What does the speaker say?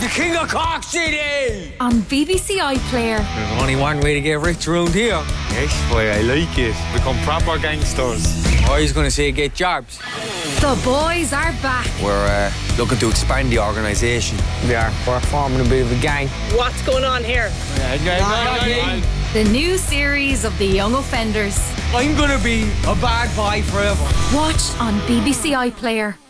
King of Cork City! On BBC iPlayer. There's only one way to get rich around here. Yes, boy, I like it. Become proper gangsters. I was going to say get jobs. The boys are back. We're looking to expand the organisation. We're forming a bit of a gang. What's going on here? The new series of The Young Offenders. I'm going to be a bad boy forever. Watch on BBC iPlayer.